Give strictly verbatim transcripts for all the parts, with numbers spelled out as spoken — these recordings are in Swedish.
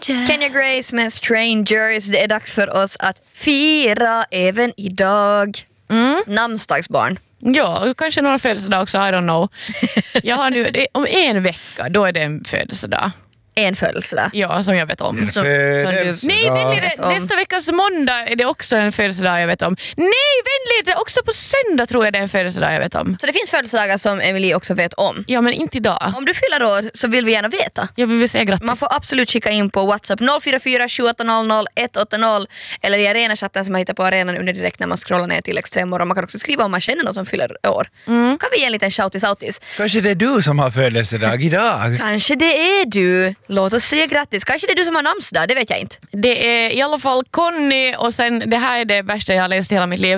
Stranger. Kenya Grace med Strangers. Det är dags för oss att fira även idag. Mm. Namnsdagsbarn. Ja, kanske några födelsedag också, I don't know. Jag har nu, det, om en vecka, då är det en födelsedag. En födelsedag? Ja, som jag vet om. En födelsedag. Nej, vänligt, nästa veckas måndag är det också en födelsedag jag vet om. Nej, vänligt, också på söndag tror jag det är en födelsedag jag vet om. Så det finns födelsedagar som Emily också vet om? Ja, men inte idag. Om du fyller år så vill vi gärna veta. Jag vill säga grattis. Man får absolut skicka in på WhatsApp noll fyra fyra sju åtta noll noll ett åtta noll eller i arenachatten som man hittar på arenan under direkt när man scrollar ner till Extremor. Man kan också skriva om man känner någon som fyller år. Mm. Kan vi ge en liten shoutis-outis? Kanske det är du som har födelsedag idag. Kanske det är du. Låt oss säga grattis. Kanske det är du som har namnsdag, det vet jag inte. Det är i alla fall Conny och sen, det här är det värsta jag har läst i hela mitt liv.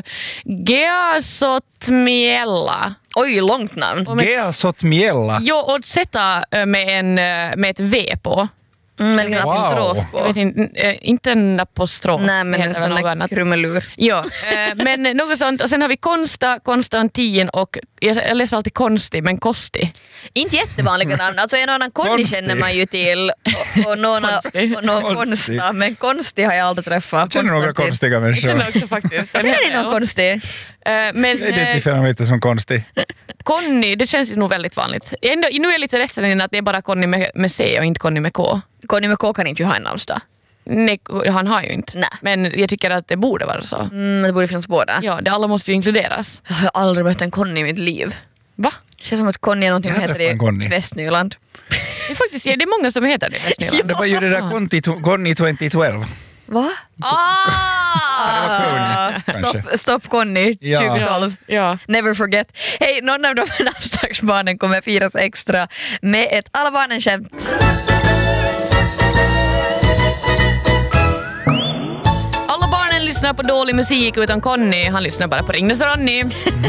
Geasotmiella. Oj, långt namn. Geasotmiella. Jo, och sätta med, en, med ett V på. Mm, med en wow. apostrof på. Jag vet inte, inte en apostrof. Nej, men en sån där krumelur. Ja, men något sånt. Och sen har vi Konsta, Konstantin och jag läser alltid Konsti, men Kosti. Inte jättevanliga namn. Alltså en annan Conny känner man ju till och, och någon, och någon Konsta. Men Konsti har jag aldrig träffat. Jag känner några konstiga människor. Jag känner också faktiskt. Känner ni någon konstig? Men, jag identifierar mig lite som konstig. Conny, det känns nog väldigt vanligt. Ändå, nu är jag lite ledsen att det är bara Conny med, med C och inte Conny med K. Conny med K kan inte ju ha en namnsdag. Nej, han har ju inte. Nej. Men jag tycker att det borde vara så. Mm, det borde finnas båda. Ja, det alla måste ju inkluderas. Jag har aldrig mött en Conny i mitt liv. Va? Det känns som att Conny är någonting som heter i Västnyland. Det är faktiskt, ja, det är många som heter det i Västnyland. Ja. Det var ju det där Conny, Conny tjugohundratolv. Va? Ah! Stopp, stopp Conny ja. tjugohundratolv. Ja. Never forget. Hej, någon av de här namnsdagsbarnen kommer firas extra med ett alla barnen-skämt. Alla barnen lyssnar på dålig musik utan Conny, han lyssnar bara på Ringnes Ronny.